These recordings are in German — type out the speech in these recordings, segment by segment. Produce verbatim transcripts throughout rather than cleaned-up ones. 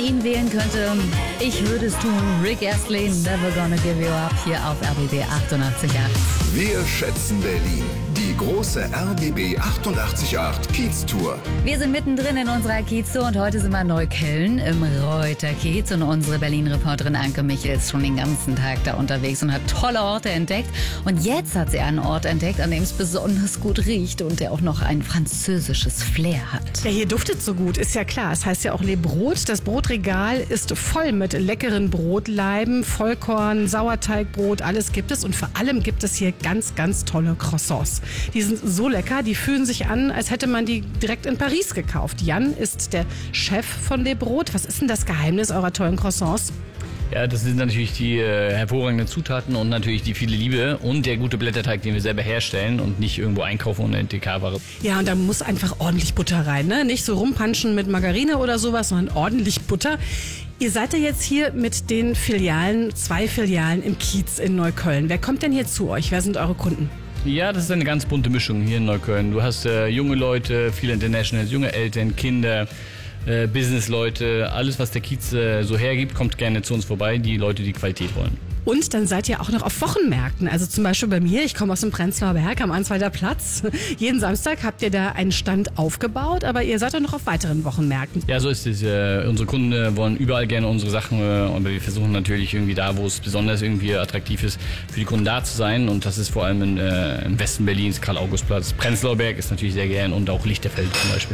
ihn wählen könnte, ich würde es tun. Rick Astley, Never Gonna Give You Up, hier auf R B B achtundachtzig Komma acht. Wir schätzen Berlin. Die große R B B achtundachtzig Komma acht Kiez-Tour. Wir sind mittendrin in unserer Kiez-Tour und heute sind wir in Neukölln im Reuter Kiez. Und unsere Berlin-Reporterin Anke Michel ist schon den ganzen Tag da unterwegs und hat tolle Orte entdeckt. Und jetzt hat sie einen Ort entdeckt, an dem es besonders gut riecht und der auch noch ein französisches Flair hat. Ja, hier duftet so gut, ist ja klar. Es heißt ja auch Le Brot. Das Brotregal ist voll mit leckeren Brotleiben, Vollkorn, Sauerteigbrot, alles gibt es. Und vor allem gibt es hier ganz, ganz tolle Croissants. Die sind so lecker, die fühlen sich an, als hätte man die direkt in Paris gekauft. Jan ist der Chef von Le Brot. Was ist denn das Geheimnis eurer tollen Croissants? Ja, das sind natürlich die äh, hervorragenden Zutaten und natürlich die viele Liebe und der gute Blätterteig, den wir selber herstellen und nicht irgendwo einkaufen und eine T K-Ware. Ja, und da muss einfach ordentlich Butter rein, ne? Nicht so rumpanschen mit Margarine oder sowas, sondern ordentlich Butter. Ihr seid ja jetzt hier mit den Filialen, zwei Filialen im Kiez in Neukölln. Wer kommt denn hier zu euch? Wer sind eure Kunden? Ja, das ist eine ganz bunte Mischung hier in Neukölln. Du hast äh, junge Leute, viele Internationals, junge Eltern, Kinder, äh, Businessleute. Alles, was der Kiez äh, so hergibt, kommt gerne zu uns vorbei. Die Leute, die Qualität wollen. Und dann seid ihr auch noch auf Wochenmärkten. Also zum Beispiel bei mir, ich komme aus dem Prenzlauer Berg am Answalder Platz. Jeden Samstag habt ihr da einen Stand aufgebaut, aber ihr seid auch noch auf weiteren Wochenmärkten. Ja, so ist es. Äh, unsere Kunden äh, wollen überall gerne unsere Sachen, äh, aber wir versuchen natürlich irgendwie da, wo es besonders irgendwie attraktiv ist, für die Kunden da zu sein. Und das ist vor allem in, äh, im Westen Berlins, Karl-August-Platz. Prenzlauer Berg ist natürlich sehr gern und auch Lichterfeld zum Beispiel.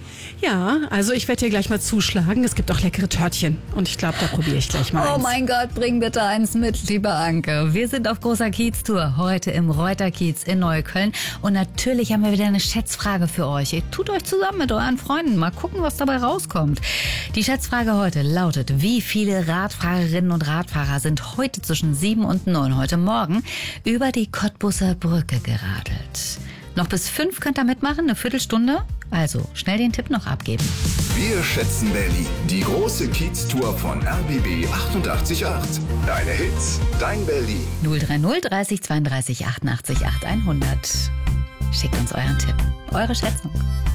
Ja, also ich werde hier gleich mal zuschlagen. Es gibt auch leckere Törtchen und ich glaube, da probiere ich gleich mal Oh eins. mein Gott, bring bitte eins mit, liebe Anke. Wir sind auf großer Kiez-Tour, heute im Reuter Kiez in Neukölln. Und natürlich haben wir wieder eine Schätzfrage für euch. Ihr tut euch zusammen mit euren Freunden. Mal gucken, was dabei rauskommt. Die Schätzfrage heute lautet, wie viele Radfahrerinnen und Radfahrer sind heute zwischen sieben und neun heute Morgen über die Cottbuser Brücke geradelt? Noch bis fünf könnt ihr mitmachen, eine Viertelstunde. Also schnell den Tipp noch abgeben. Wir schätzen Berlin. Die große Kiez-Tour von R B B achtundachtzig Komma acht. Deine Hits, dein Berlin. null drei null dreißig zweiunddreißig achtundachtzig acht hundert. Schickt uns euren Tipp, eure Schätzung.